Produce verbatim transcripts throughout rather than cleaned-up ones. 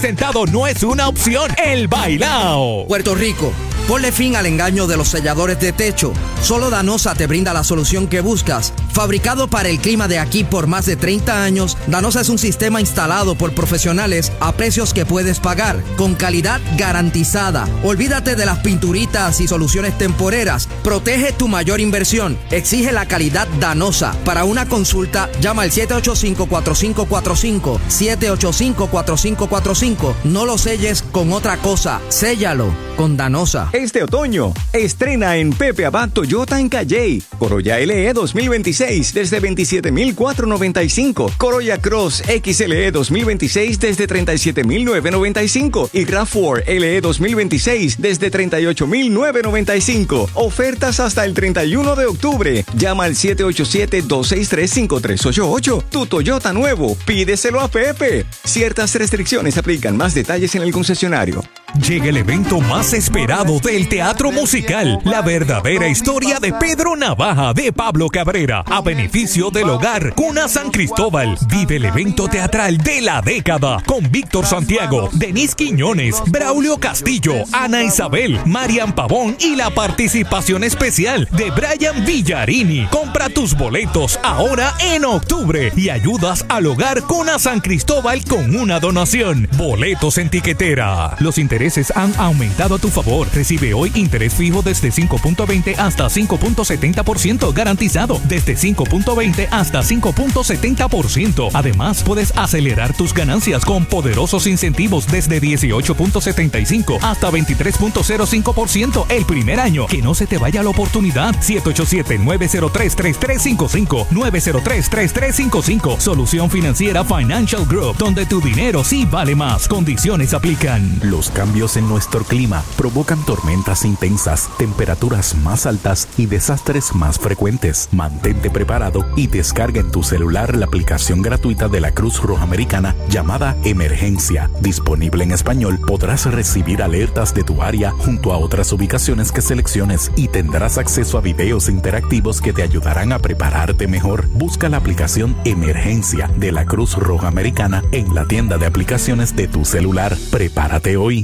Sentado no es una opción. El bailao. Puerto Rico, ponle fin al engaño de los selladores de techo. Solo Danosa te brinda la solución que buscas. Fabricado para el clima de aquí por más de treinta años, Danosa es un sistema instalado por profesionales a precios que puedes pagar, con calidad garantizada. Olvídate de las pinturitas y soluciones temporeras. Protege tu mayor inversión. Exige la calidad Danosa. Para una consulta, llama al siete ocho cinco, cuatro cinco cuatro cinco, siete ocho cinco, cuatro cinco cuatro cinco. No lo selles con otra cosa. Séllalo con Danosa. Este otoño, estrena en Pepe Abad Toyota en Calley. Corolla L E dos mil veintiséis desde veintisiete mil cuatrocientos noventa y cinco. Corolla Cross X L E dos mil veintiséis desde treinta y siete mil novecientos noventa y cinco. Y RAV cuatro L E dos mil veintiséis desde treinta y ocho mil novecientos noventa y cinco. Ofertas hasta el treinta y uno de octubre. Llama al siete ocho siete, dos seis tres, cinco tres ocho ocho. Tu Toyota nuevo. Pídeselo a Pepe. Ciertas restricciones aplican. Más detalles en el concesionario. Llega el evento más esperado del teatro musical, la verdadera historia de Pedro Navaja de Pablo Cabrera, a beneficio del hogar Cuna San Cristóbal. Vive el evento teatral de la década con Víctor Santiago, Denise Quiñones, Braulio Castillo, Ana Isabel, Marian Pavón y la participación especial de Brian Villarini. Compra tus boletos ahora en octubre y ayudas al hogar Cuna San Cristóbal con una donación. Boletos en tiquetera. Los intereses han aumentado a tu favor. Recibe hoy interés fijo desde cinco punto veinte hasta cinco punto setenta por ciento garantizado. Desde cinco punto veinte hasta cinco punto setenta por ciento. Además, puedes acelerar tus ganancias con poderosos incentivos desde dieciocho punto setenta y cinco hasta veintitrés punto cero cinco por ciento el primer año. Que no se te vaya la oportunidad. siete ocho siete, nueve cero tres, tres tres cinco cinco. nueve cero tres, tres tres cinco cinco. Solución Financiera Financial Group, donde tu dinero sí vale más. Condiciones aplican. Los cambios en nuestro clima provocan tormentas intensas, temperaturas más altas y desastres más frecuentes. Mantente preparado y descarga en tu celular la aplicación gratuita de la Cruz Roja Americana llamada Emergencia. Disponible en español, podrás recibir alertas de tu área junto a otras ubicaciones que selecciones y tendrás acceso a videos interactivos que te ayudarán a prepararte mejor. Busca la aplicación Emergencia de la Cruz Roja Americana en la tienda de aplicaciones de tu celular. Prepárate hoy.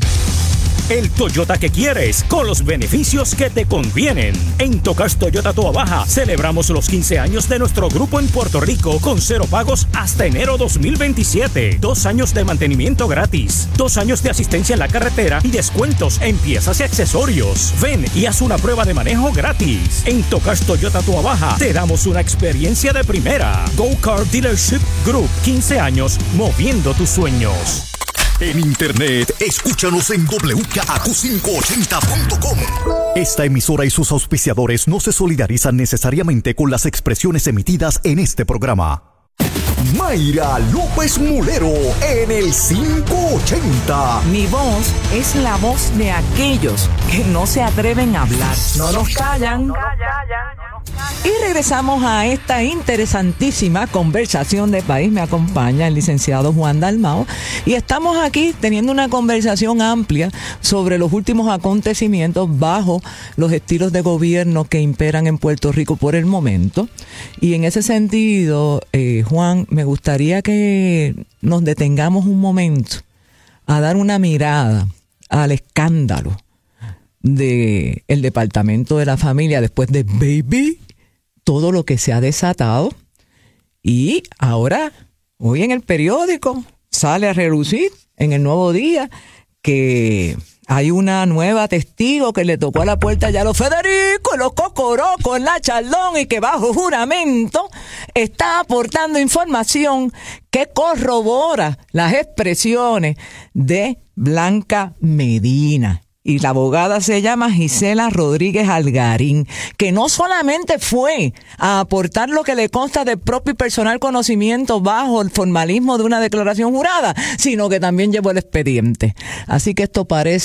El Toyota que quieres, con los beneficios que te convienen. En Tocars Toyota Toa Baja, celebramos los quince años de nuestro grupo en Puerto Rico con cero pagos hasta enero dos mil veintisiete. Dos años de mantenimiento gratis, dos años de asistencia en la carretera y descuentos en piezas y accesorios. Ven y haz una prueba de manejo gratis. En Tocars Toyota Toa Baja, te damos una experiencia de primera. Go Car Dealership Group, quince años moviendo tus sueños. En internet, escúchanos en doble K Q quinientos ochenta punto com. Esta emisora y sus auspiciadores no se solidarizan necesariamente con las expresiones emitidas en este programa. Mayra López Mulero en el quinientos ochenta. Mi voz es la voz de aquellos que no se atreven a hablar. No nos callan. Y regresamos a esta interesantísima conversación de país. Me acompaña el licenciado Juan Dalmau y estamos aquí teniendo una conversación amplia sobre los últimos acontecimientos bajo los estilos de gobierno que imperan en Puerto Rico por el momento. Y en ese sentido, eh, Juan, me gustaría que nos detengamos un momento a dar una mirada al escándalo de el Departamento de la Familia después de Baby, todo lo que se ha desatado. Y ahora, hoy en el periódico, sale a relucir en el Nuevo Día que hay una nueva testigo que le tocó a la puerta ya a los Federico y los Cocorocos en la Chaldón y que bajo juramento está aportando información que corrobora las expresiones de Blanca Medina. Y la abogada se llama Gisela Rodríguez Algarín, que no solamente fue a aportar lo que le consta de propio y personal conocimiento bajo el formalismo de una declaración jurada, sino que también llevó el expediente. Así que esto parece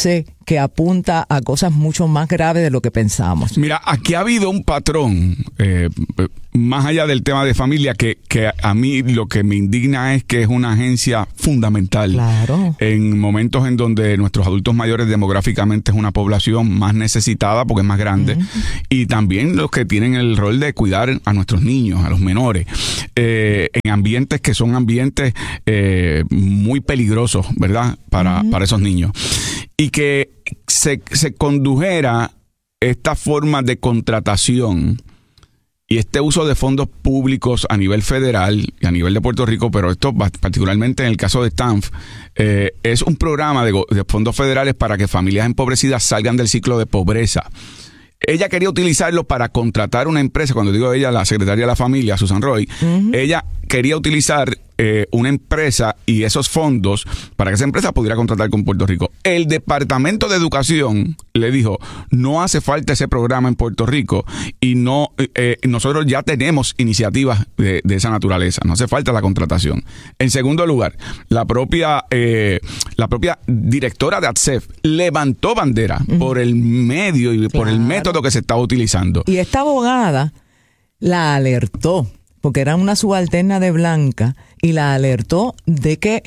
que apunta a cosas mucho más graves de lo que pensamos. Mira, aquí ha habido un patrón, eh, más allá del tema de familia, que, que a mí lo que me indigna es que es una agencia fundamental. Claro. En momentos en donde nuestros adultos mayores demográficamente es una población más necesitada porque es más grande, uh-huh. y también los que tienen el rol de cuidar a nuestros niños, a los menores, eh, en ambientes que son ambientes eh, muy peligrosos, ¿verdad? Para, uh-huh. para esos niños. Y que se, se condujera esta forma de contratación y este uso de fondos públicos a nivel federal y a nivel de Puerto Rico, pero esto particularmente en el caso de S T A N F, eh, es un programa de, de fondos federales para que familias empobrecidas salgan del ciclo de pobreza. Ella quería utilizarlo para contratar una empresa. Cuando digo ella, la secretaria de la familia, Susan Roy, uh-huh. ella quería utilizar eh, una empresa y esos fondos para que esa empresa pudiera contratar con Puerto Rico. El Departamento de Educación le dijo, no hace falta ese programa en Puerto Rico y no eh, nosotros ya tenemos iniciativas de, de esa naturaleza. No hace falta la contratación. En segundo lugar, la propia eh, la propia directora de A T S E F levantó bandera uh-huh. por el medio y claro. por el método que se estaba utilizando. Y esta abogada la alertó, porque era una subalterna de Blanca, y la alertó de que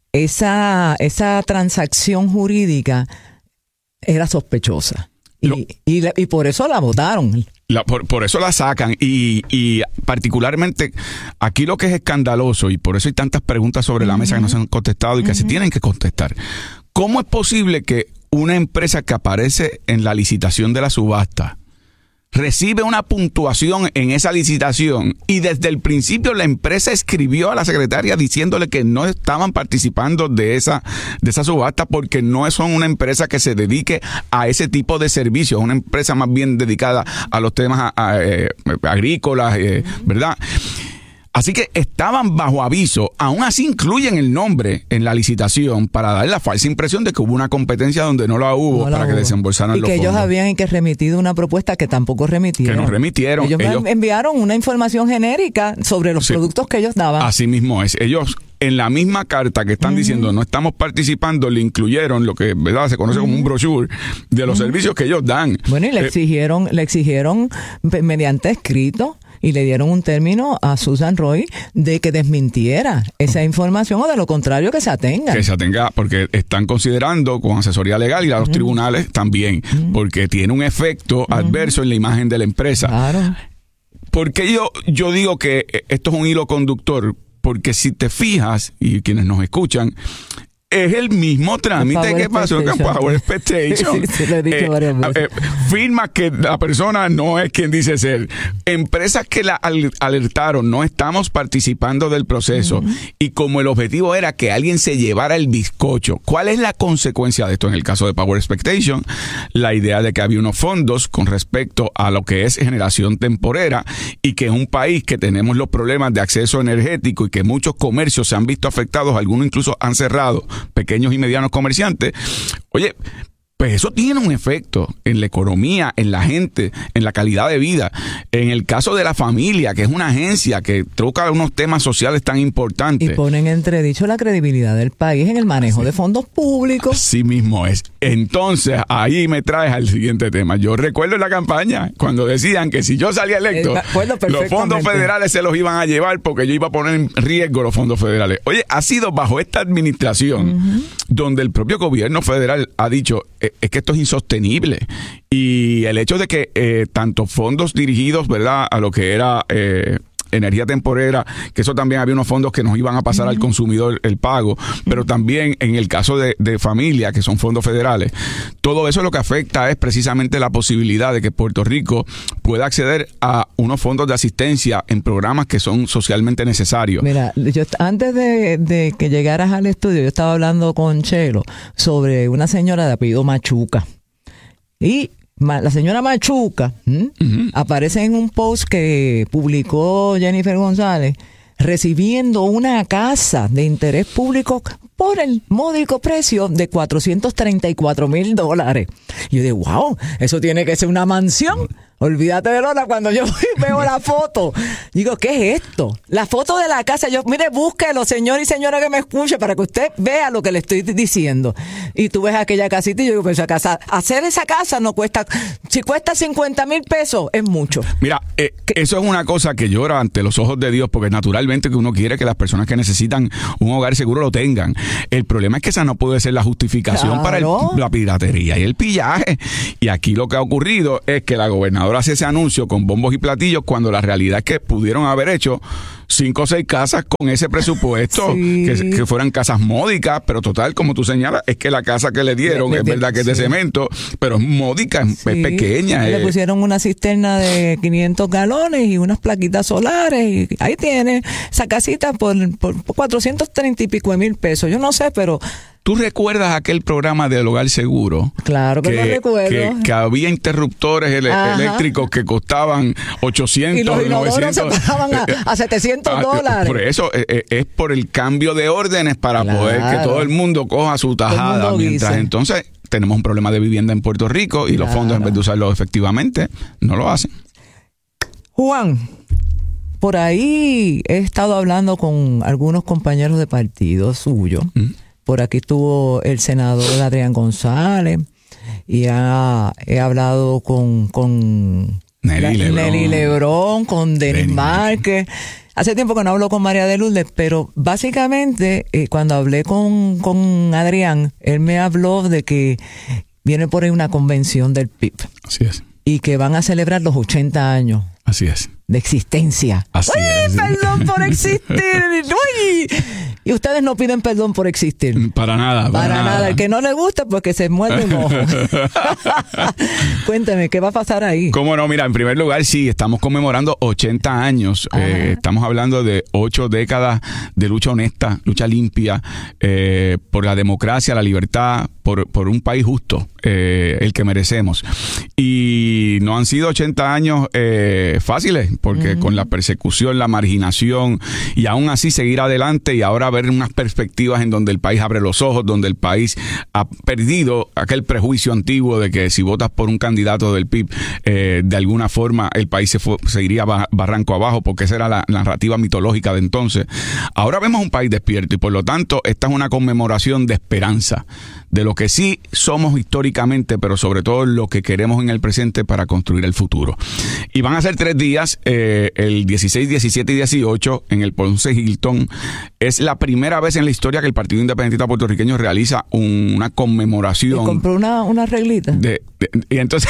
esa, esa transacción jurídica era sospechosa. Y, Lo, y, la, y por eso la votaron. La, por, por eso la sacan. Y, y particularmente aquí lo que es escandaloso, y por eso hay tantas preguntas sobre uh-huh. la mesa que no se han contestado y que uh-huh. se tienen que contestar. ¿Cómo es posible que una empresa que aparece en la licitación de la subasta recibe una puntuación en esa licitación y desde el principio la empresa escribió a la secretaria diciéndole que no estaban participando de esa, de esa subasta porque no son una empresa que se dedique a ese tipo de servicios, una empresa más bien dedicada a los temas a, a, eh, agrícolas, eh, ¿verdad? Así que estaban bajo aviso, aún así incluyen el nombre en la licitación para dar la falsa impresión de que hubo una competencia donde no la hubo no la para hubo. que desembolsaran y los fondos. Y que ellos habían que remitido una propuesta que tampoco remitieron. Que no remitieron. Ellos, ellos enviaron una información genérica sobre los sí, productos que ellos daban. Así mismo es. Ellos en la misma carta que están uh-huh. diciendo no estamos participando, le incluyeron lo que verdad se conoce uh-huh. como un brochure de los uh-huh. servicios que ellos dan. Bueno, y le eh, exigieron, le exigieron mediante escrito y le dieron un término a Susan Roy de que desmintiera esa información o de lo contrario que se atenga. Que se atenga porque están considerando con asesoría legal y a los uh-huh. tribunales también, uh-huh. porque tiene un efecto uh-huh. adverso en la imagen de la empresa. Claro. Porque yo, yo digo que esto es un hilo conductor, porque si te fijas, y quienes nos escuchan, es el mismo trámite que pasó en Power Expectation. Sí, sí, lo he dicho eh, varias veces. Eh, firma que la persona no es quien dice ser. Empresas que la alertaron, no estamos participando del proceso. Uh-huh. Y como el objetivo era que alguien se llevara el bizcocho, ¿cuál es la consecuencia de esto? En el caso de Power Expectation, la idea de que había unos fondos con respecto a lo que es generación temporera y que en un país que tenemos los problemas de acceso energético y que muchos comercios se han visto afectados, algunos incluso han cerrado, pequeños y medianos comerciantes, oye, pues eso tiene un efecto en la economía, en la gente, en la calidad de vida. En el caso de la familia, que es una agencia que toca unos temas sociales tan importantes. Y ponen entredicho la credibilidad del país en el manejo sí. de fondos públicos. Así mismo es. Entonces, ahí me traes al siguiente tema. Yo recuerdo en la campaña cuando decían que si yo salía electo, los fondos federales se los iban a llevar porque yo iba a poner en riesgo los fondos federales. Oye, ha sido bajo esta administración uh-huh. donde el propio gobierno federal ha dicho es que esto es insostenible. Y el hecho de que eh, tanto fondos dirigidos, ¿verdad?, a lo que era eh, energía temporera, que eso también había unos fondos que nos iban a pasar uh-huh. al consumidor el pago, pero también en el caso de, de familia, que son fondos federales, todo eso lo que afecta es precisamente la posibilidad de que Puerto Rico pueda acceder a unos fondos de asistencia en programas que son socialmente necesarios. Mira, yo antes de, de que llegaras al estudio, yo estaba hablando con Chelo sobre una señora de apellido Machuca. Y la señora Machuca ¿m? Uh-huh. aparece en un post que publicó Jennifer González recibiendo una casa de interés público por el módico precio de cuatrocientos treinta y cuatro mil dólares. Y yo digo, wow, eso tiene que ser una mansión Olvídate de Lona, cuando yo veo la foto, digo, ¿qué es esto? La foto de la casa, yo, mire, búsquelo, señor y señora que me escuche, para que usted vea lo que le estoy diciendo. Y tú ves aquella casita y yo digo, pues esa casa, hacer esa casa no cuesta, si cuesta cincuenta mil pesos, es mucho. Mira, eh, eso es una cosa que llora ante los ojos de Dios, porque naturalmente que uno quiere que las personas que necesitan un hogar seguro lo tengan. El problema es que esa no puede ser la justificación, claro, para el, la piratería y el pillaje. Y aquí lo que ha ocurrido es que la gobernadora hace ese anuncio con bombos y platillos, cuando la realidad es que pudieron haber hecho cinco o seis casas con ese presupuesto, sí, que, que fueran casas módicas, pero total, como tú señalas, es que la casa que le dieron le, le, es verdad que sí, es de cemento, pero es módica, es, sí, es pequeña. Le es. pusieron una cisterna de quinientos galones y unas plaquitas solares, y ahí tiene esa casita por, por cuatrocientos treinta y pico de mil pesos. Yo no sé, pero... ¿Tú recuerdas aquel programa del Hogar Seguro? Claro que, que lo recuerdo. Que, que había interruptores ele- eléctricos que costaban ochocientos, y los inodoros novecientos. Se pagaban a, a setecientos dólares. Por eso es, es por el cambio de órdenes para claro, poder que todo el mundo coja su tajada. Mientras guise. Entonces tenemos un problema de vivienda en Puerto Rico y claro, los fondos, en vez de usarlos efectivamente, no lo hacen. Juan, por ahí he estado hablando con algunos compañeros de partido suyo. ¿Mm? Por aquí estuvo el senador Adrián González y ha, he hablado con, con Nelly, Lebrón. Nelly Lebrón, con Denis Márquez. Hace tiempo que no hablo con María de Lourdes, pero básicamente eh, cuando hablé con, con Adrián, él me habló de que viene por ahí una convención del P I B. Así es. Y que van a celebrar los ochenta años. Así es. De existencia. Así ¡Uy, es. perdón por existir! ¡Uy! Y ustedes no piden perdón por existir. Para nada. Para, para nada. nada. El que no le gusta, pues que se muerde un ojo. Cuénteme, ¿qué va a pasar ahí? Cómo no, mira, en primer lugar, sí, estamos conmemorando ochenta años. Eh, estamos hablando de ocho décadas de lucha honesta, lucha limpia, eh, por la democracia, la libertad, por, por un país justo, eh, el que merecemos. Y no han sido ochenta años eh, fáciles, porque uh-huh. con la persecución, la marginación, y aún así seguir adelante y ahora ver unas perspectivas en donde el país abre los ojos, donde el país ha perdido aquel prejuicio antiguo de que si votas por un candidato del P I B, eh, de alguna forma el país se, fue, se iría barranco abajo, porque esa era la, la narrativa mitológica de entonces. Ahora vemos un país despierto y por lo tanto esta es una conmemoración de esperanza, de lo que sí somos históricamente, pero sobre todo lo que queremos en el presente para construir el futuro. Y van a ser tres días, eh, el dieciséis, diecisiete y dieciocho en el Ponce Hilton. Es la primera vez en la historia que el Partido Independentista Puertorriqueño realiza un, una conmemoración. ¿Y compró una, una reglita? De, de, y entonces,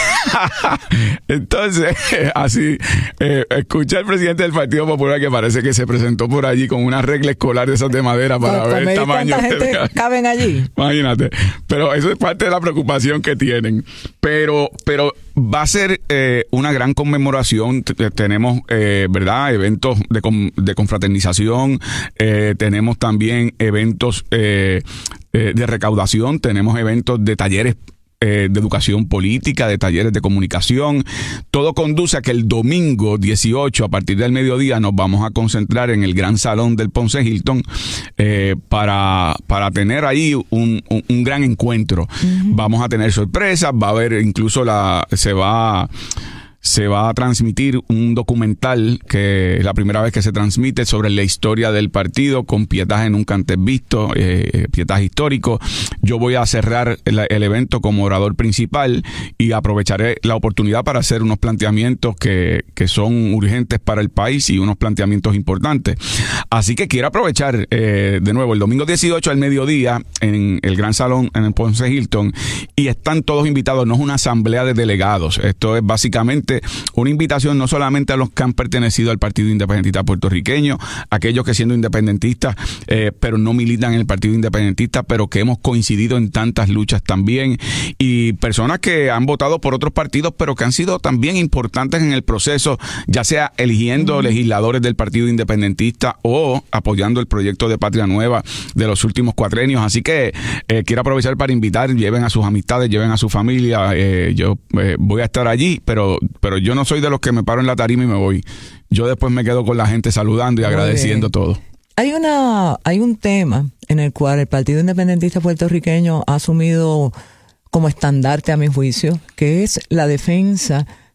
entonces así, eh, escuché al presidente del Partido Popular que parece que se presentó por allí con una regla escolar de esas de madera para para ver el tamaño. ¿Cuánta gente caben allí? Imagínate. Pero eso es parte de la preocupación que tienen. Pero, pero va a ser eh, una gran conmemoración. T- tenemos, eh, ¿verdad? Eventos de, com- de confraternización. Eh, tenemos también eventos eh, eh, de recaudación. Tenemos eventos de talleres Eh, de educación política, de talleres de comunicación. Todo conduce a que el domingo dieciocho, a partir del mediodía, nos vamos a concentrar en el gran salón del Ponce Hilton eh, para, para tener ahí un, un, un gran encuentro. Uh-huh. Vamos a tener sorpresas, va a haber incluso la, se va se va a transmitir un documental que es la primera vez que se transmite sobre la historia del partido, con pietaje nunca antes visto, eh, pietaje histórico. Yo voy a cerrar el, el evento como orador principal y aprovecharé la oportunidad para hacer unos planteamientos que, que son urgentes para el país y unos planteamientos importantes. Así que quiero aprovechar eh, de nuevo el domingo dieciocho al mediodía en el Gran Salón en el Ponce Hilton, y están todos invitados. No es una asamblea de delegados, esto es básicamente una invitación no solamente a los que han pertenecido al Partido Independentista Puertorriqueño, aquellos que siendo independentistas, eh, pero no militan en el Partido Independentista, pero que hemos coincidido en tantas luchas también, y personas que han votado por otros partidos, pero que han sido también importantes en el proceso, ya sea eligiendo mm. legisladores del Partido Independentista o apoyando el proyecto de Patria Nueva de los últimos cuatrenios. Así que eh, quiero aprovechar para invitar, lleven a sus amistades, lleven a su familia. Eh, yo eh, voy a estar allí, pero pero yo no soy de los que me paro en la tarima y me voy. Yo después me quedo con la gente saludando y Muy agradeciendo bien. todo. Hay una, hay un tema en el cual el Partido Independentista Puertorriqueño ha asumido como estandarte, a mi juicio, que es la defensa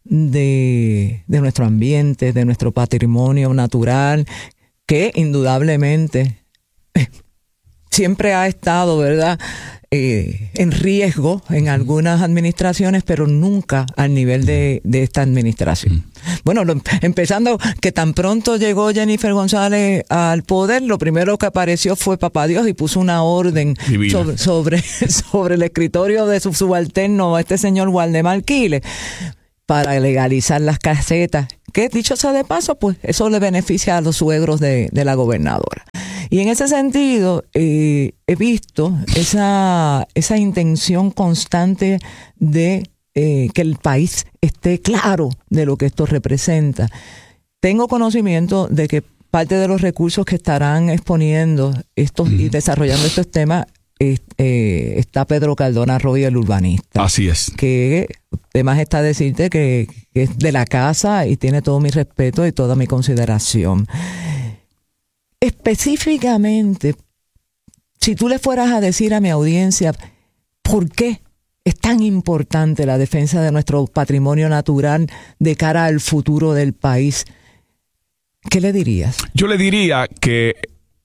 de, de nuestro ambiente, de nuestro patrimonio natural, que indudablemente eh, siempre ha estado, ¿verdad?, Eh, en riesgo en algunas administraciones, pero nunca al nivel de, de esta administración. Bueno, lo, empezando que tan pronto llegó Jennifer González al poder, lo primero que apareció fue Papá Dios y puso una orden sobre, sobre, sobre el escritorio de su subalterno, este señor Waldemar Quiles, para legalizar las casetas, que dicho sea de paso, pues eso le beneficia a los suegros de, de la gobernadora. Y en ese sentido, eh, he visto esa, esa intención constante de eh, que el país esté claro de lo que esto representa. Tengo conocimiento de que parte de los recursos que estarán exponiendo estos mm. y desarrollando estos temas eh, eh, está Pedro Cardona Roy, el urbanista. Así es. Que además está decirte que, que es de la casa y tiene todo mi respeto y toda mi consideración. Específicamente, si tú le fueras a decir a mi audiencia por qué es tan importante la defensa de nuestro patrimonio natural de cara al futuro del país, ¿qué le dirías? Yo le diría que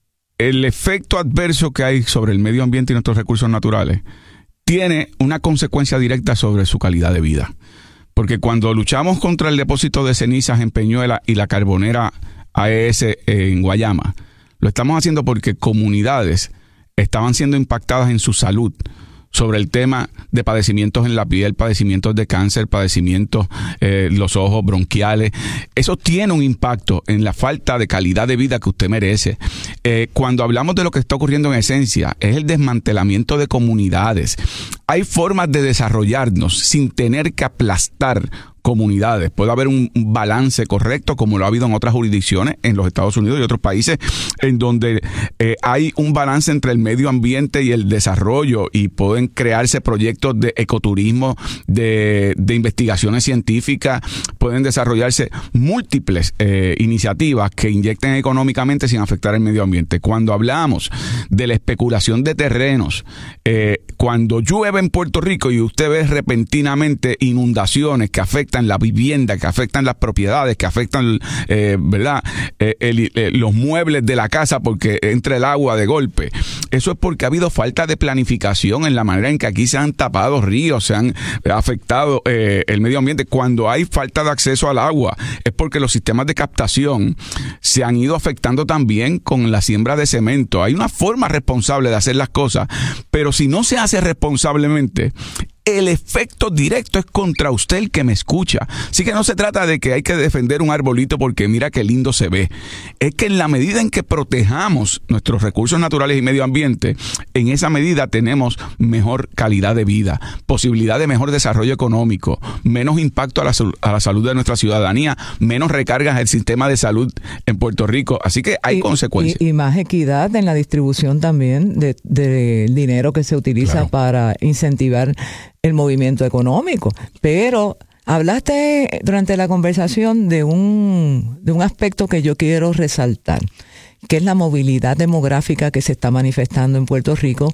el efecto adverso que hay sobre el medio ambiente y nuestros recursos naturales tiene una consecuencia directa sobre su calidad de vida. Porque cuando luchamos contra el depósito de cenizas en Peñuela y la carbonera A E S en Guayama, lo estamos haciendo porque comunidades estaban siendo impactadas en su salud sobre el tema de padecimientos en la piel, padecimientos de cáncer, padecimientos eh, los ojos, bronquiales. Eso tiene un impacto en la falta de calidad de vida que usted merece. Eh, cuando hablamos de lo que está ocurriendo en esencia, es el desmantelamiento de comunidades. Hay formas de desarrollarnos sin tener que aplastar comunidades. Puede haber un balance correcto, como lo ha habido en otras jurisdicciones en los Estados Unidos y otros países, en donde eh, hay un balance entre el medio ambiente y el desarrollo, y pueden crearse proyectos de ecoturismo, de, de investigaciones científicas, pueden desarrollarse múltiples eh, iniciativas que inyecten económicamente sin afectar el medio ambiente. Cuando hablamos de la especulación de terrenos, eh, cuando llueve en Puerto Rico y usted ve repentinamente inundaciones que afectan la vivienda, que afectan las propiedades, que afectan eh, ¿verdad? Eh, el, eh, los muebles de la casa porque entra el agua de golpe. Eso es porque ha habido falta de planificación en la manera en que aquí se han tapado ríos, se han afectado eh, el medio ambiente. Cuando hay falta de acceso al agua, es porque los sistemas de captación se han ido afectando también con la siembra de cemento. Hay una forma responsable de hacer las cosas, pero si no se hace responsablemente, el efecto directo es contra usted, el que me escucha. Así que no se trata de que hay que defender un arbolito porque mira qué lindo se ve. Es que en la medida en que protejamos nuestros recursos naturales y medio ambiente, en esa medida tenemos mejor calidad de vida, posibilidad de mejor desarrollo económico, menos impacto a la, a la salud de nuestra ciudadanía, menos recargas del sistema de salud en Puerto Rico. Así que hay y, consecuencias. Y, y más equidad en la distribución también del de dinero que se utiliza claro. para incentivar el movimiento económico. Pero hablaste durante la conversación de un, de un aspecto que yo quiero resaltar, que es la movilidad demográfica que se está manifestando en Puerto Rico,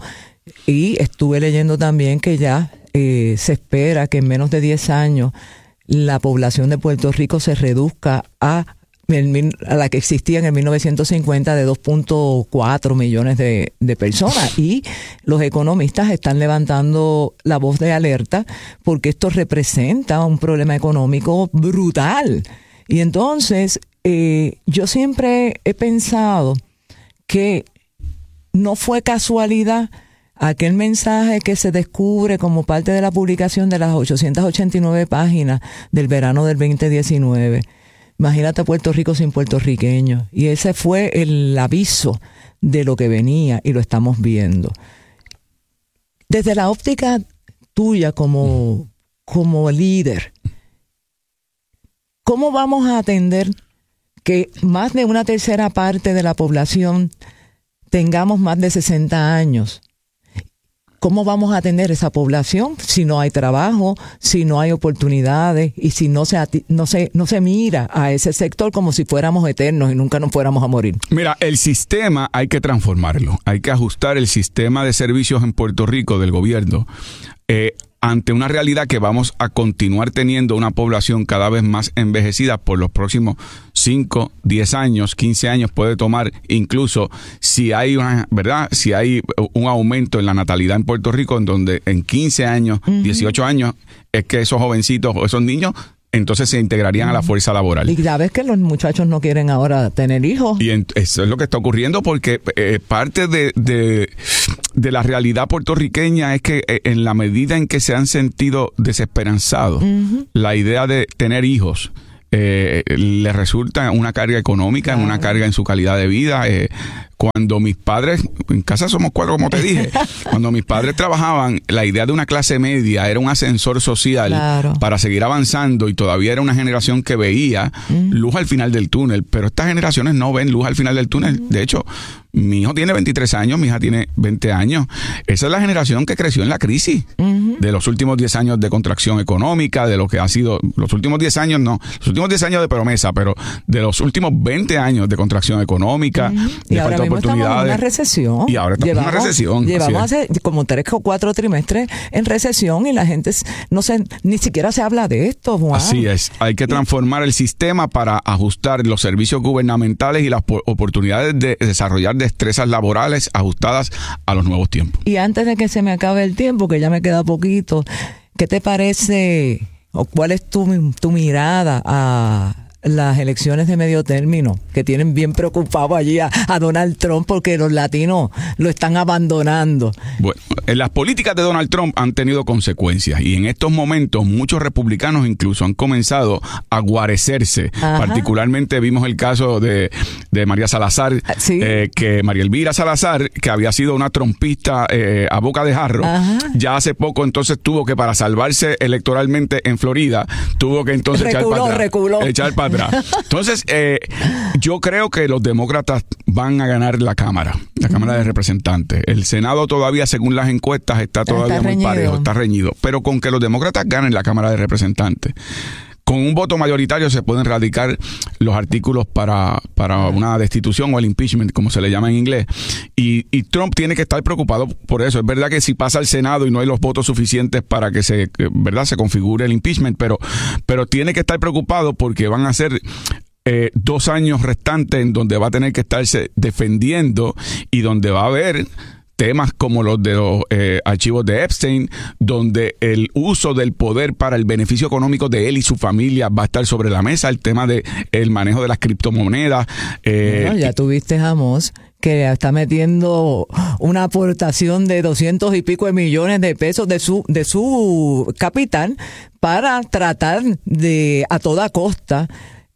y estuve leyendo también que ya eh, se espera que en menos de diez años la población de Puerto Rico se reduzca a a la que existía en el mil novecientos cincuenta de dos punto cuatro millones de, de personas, y los economistas están levantando la voz de alerta porque esto representa un problema económico brutal. Y entonces eh, yo siempre he pensado que no fue casualidad aquel mensaje que se descubre como parte de la publicación de las ochocientas ochenta y nueve páginas del verano del veinte diecinueve. Imagínate Puerto Rico sin puertorriqueños. Y ese fue el aviso de lo que venía, y lo estamos viendo. Desde la óptica tuya como, como líder, ¿cómo vamos a atender que más de una tercera parte de la población tengamos más de sesenta años? ¿Cómo vamos a atender esa población si no hay trabajo, si no hay oportunidades y si no se, no se, no se mira a ese sector como si fuéramos eternos y nunca nos fuéramos a morir? Mira, el sistema hay que transformarlo. Hay que ajustar el sistema de servicios en Puerto Rico del gobierno eh, ante una realidad que vamos a continuar teniendo una población cada vez más envejecida por los próximos cinco, diez años, quince años, puede tomar incluso si hay una, ¿verdad? Si hay un aumento en la natalidad en Puerto Rico, en donde en quince años, uh-huh. dieciocho años, es que esos jovencitos o esos niños entonces se integrarían a la fuerza laboral. Y ya ves que los muchachos no quieren ahora tener hijos. Y en, eso es lo que está ocurriendo porque eh, parte de, de, de la realidad puertorriqueña es que eh, en la medida en que se han sentido desesperanzados, uh-huh. la idea de tener hijos eh, le resulta una carga económica, claro. una carga en su calidad de vida. Eh, Cuando mis padres, en casa somos cuatro como te dije, cuando mis padres trabajaban, la idea de una clase media era un ascensor social claro. para seguir avanzando y todavía era una generación que veía mm. luz al final del túnel, pero estas generaciones no ven luz al final del túnel. Mm. De hecho, mi hijo tiene veintitrés años, mi hija tiene veinte años. Esa es la generación que creció en la crisis mm-hmm. de los últimos diez años de contracción económica, de lo que ha sido, los últimos diez años no, los últimos diez años de promesa, pero de los últimos veinte años de contracción económica, mm-hmm. de falta de oportunidades. Estamos en una recesión. Y ahora estamos llevamos, en una recesión. Llevamos hace como tres o cuatro trimestres en recesión y la gente no se, ni siquiera se habla de esto, Juan. Así es. Hay que transformar el sistema para ajustar los servicios gubernamentales y las oportunidades de desarrollar destrezas laborales ajustadas a los nuevos tiempos. Y antes de que se me acabe el tiempo, que ya me queda poquito, ¿qué te parece o cuál es tu, tu mirada a las elecciones de medio término, que tienen bien preocupado allí a, a Donald Trump porque los latinos lo están abandonando? Bueno, las políticas de Donald Trump han tenido consecuencias y en estos momentos muchos republicanos incluso han comenzado a guarecerse. Ajá. Particularmente vimos el caso de, de María Salazar, ¿sí? eh, que María Elvira Salazar, que había sido una trumpista eh, a boca de jarro, Ajá. ya hace poco entonces tuvo que, para salvarse electoralmente en Florida, tuvo que entonces reculó, echar para reculó. atrás. Echar para Entonces, eh, yo creo que los demócratas van a ganar la Cámara, la Cámara de Representantes. El Senado todavía, según las encuestas, está todavía está muy reñido. parejo, está reñido. Pero con que los demócratas ganen la Cámara de Representantes, con un voto mayoritario se pueden radicar los artículos para, para una destitución o el impeachment, como se le llama en inglés. Y, y Trump tiene que estar preocupado por eso. Es verdad que si pasa al Senado y no hay los votos suficientes para que se, ¿verdad? se configure el impeachment, pero, pero tiene que estar preocupado porque van a ser eh, dos años restantes en donde va a tener que estarse defendiendo y donde va a haber temas como los de los eh, archivos de Epstein, donde el uso del poder para el beneficio económico de él y su familia va a estar sobre la mesa, el tema de el manejo de las criptomonedas. Eh, bueno, ya tuviste, Amos, que está metiendo una aportación de doscientos y pico de millones de pesos de su de su capital para tratar de a toda costa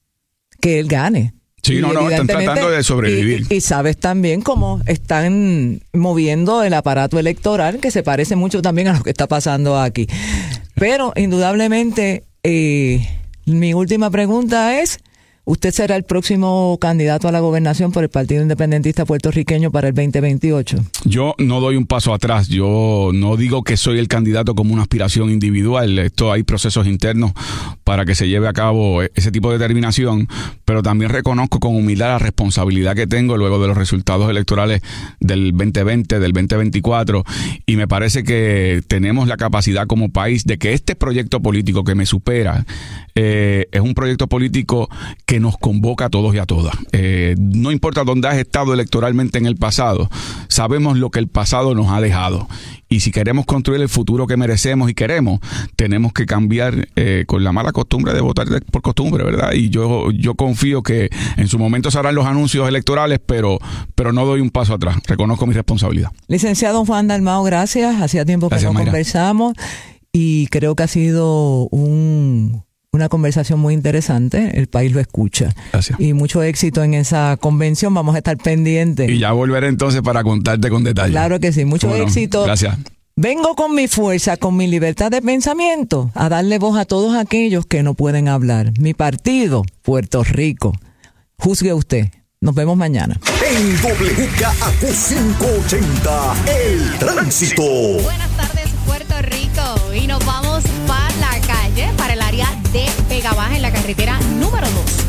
que él gane. Sí, no, no, están tratando de sobrevivir. Y, y sabes también cómo están moviendo el aparato electoral, que se parece mucho también a lo que está pasando aquí. Pero, indudablemente, eh, mi última pregunta es, ¿usted será el próximo candidato a la gobernación por el Partido Independentista Puertorriqueño para el veinte veintiocho? Yo no doy un paso atrás. Yo no digo que soy el candidato como una aspiración individual. Esto hay procesos internos para que se lleve a cabo ese tipo de determinación, pero también reconozco con humildad la responsabilidad que tengo luego de los resultados electorales del veinte veinte, del veinte veinticuatro, y me parece que tenemos la capacidad como país de que este proyecto político que me supera eh, es un proyecto político que nos convoca a todos y a todas. Eh, no importa dónde has estado electoralmente en el pasado, sabemos lo que el pasado nos ha dejado. Y si queremos construir el futuro que merecemos y queremos, tenemos que cambiar eh, con la mala costumbre de votar por costumbre, ¿verdad? Y yo yo confío que en su momento se harán los anuncios electorales, pero, pero no doy un paso atrás. Reconozco mi responsabilidad. Licenciado Juan Dalmau, gracias. Hacía tiempo que gracias, no Mayra. Conversamos y creo que ha sido un... una conversación muy interesante, el país lo escucha. Gracias. Y mucho éxito en esa convención, vamos a estar pendientes. Y ya volveré entonces para contarte con detalle. Claro que sí, mucho bueno, éxito. Gracias. Vengo con mi fuerza, con mi libertad de pensamiento, a darle voz a todos aquellos que no pueden hablar. Mi partido, Puerto Rico. Juzgue usted. Nos vemos mañana. En W K A Q quinientos ochenta, El Tránsito. Buenas tardes, Puerto Rico. Y nos vamos para la calle, para el área de Vega Baja, en la carretera número dos. Aquí tenemos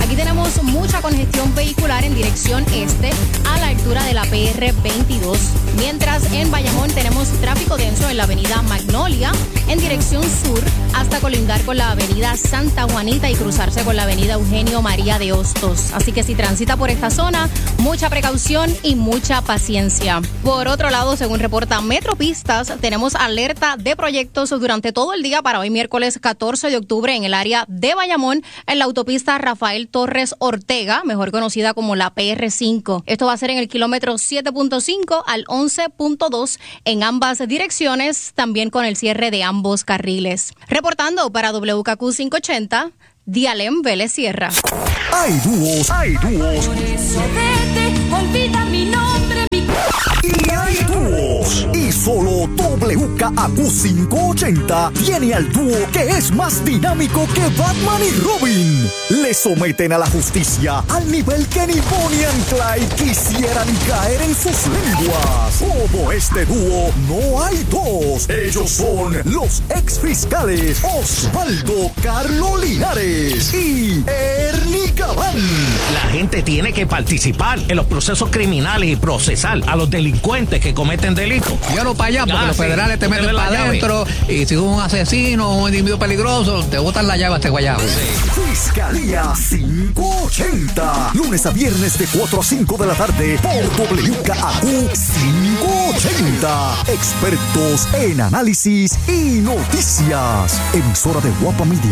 tenemos mucha congestión vehicular en dirección este a la altura de la P R veintidós. Mientras en Bayamón tenemos tráfico denso en la avenida Magnolia en dirección sur hasta colindar con la avenida Santa Juanita y cruzarse con la avenida Eugenio María de Hostos. Así que si transita por esta zona, mucha precaución y mucha paciencia. Por otro lado, según reporta Metropistas, tenemos alerta de proyectos durante todo el día para hoy miércoles catorce de octubre en el área de Bayamón en la autopista Rafael Torres Ortega, mejor conocida como la P R cinco. Esto va a ser en el kilómetro siete punto cinco al once punto dos en ambas direcciones, también con el cierre de ambos carriles. Reportando para W K Q quinientos ochenta, Dialem Vélez Sierra. Hay dúos, hay dúos. Por eso vete, olvida mi nombre, mi... Y hay dúos. Y solo W K Q quinientos ochenta tiene al dúo que es más dinámico que Batman y Robin. Le someten a la justicia al nivel que ni Bonnie and Clyde quisieran caer en sus lenguas. Como este dúo, no hay dos. Ellos son los ex fiscales Osvaldo Carlo Linares y Ernie Gabán. La gente tiene que participar en los procesos criminales y procesar a los delincuentes que cometen delitos. Yo no para allá, porque ah, los sí. federales te meten para adentro y si un asesino o un individuo peligroso, te botan la llave a este guayabo. Sí. Fiscalía quinientos ochenta. Lunes a viernes de cuatro a cinco de la tarde por W K Q quinientos ochenta. Expertos en análisis y noticias. Emisora de Guapa Media.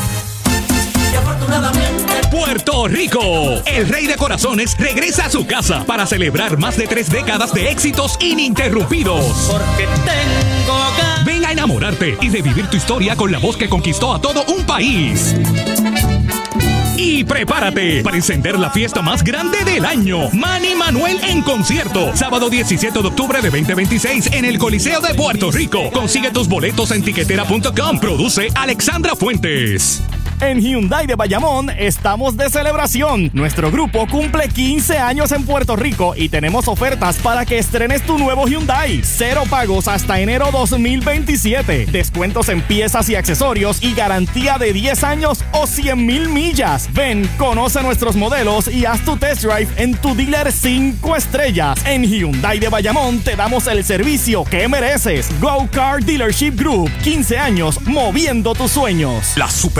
Puerto Rico, el rey de corazones regresa a su casa para celebrar más de tres décadas de éxitos ininterrumpidos. Porque tengo ganas. Ven a enamorarte y revivir tu historia con la voz que conquistó a todo un país. Y prepárate para encender la fiesta más grande del año. Manny Manuel en concierto. Sábado diecisiete de octubre de veinte veintiséis en el Coliseo de Puerto Rico. Consigue tus boletos en tiquetera punto com. Produce Alexandra Fuentes. En Hyundai de Bayamón estamos de celebración. Nuestro grupo cumple quince años en Puerto Rico y tenemos ofertas para que estrenes tu nuevo Hyundai. Cero pagos hasta enero dos mil veintisiete. Descuentos en piezas y accesorios y garantía de diez años o cien mil millas. Ven, conoce nuestros modelos y haz tu test drive en tu dealer cinco estrellas. En Hyundai de Bayamón te damos el servicio que mereces. Go Car Dealership Group. quince años moviendo tus sueños. La super